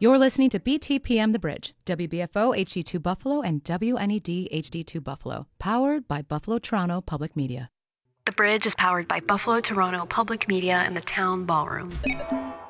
You're listening to BTPM The Bridge, WBFO HD2 Buffalo and WNED HD2 Buffalo, powered by Buffalo Toronto Public Media. The Bridge is powered by Buffalo Toronto Public Media and the Town Ballroom.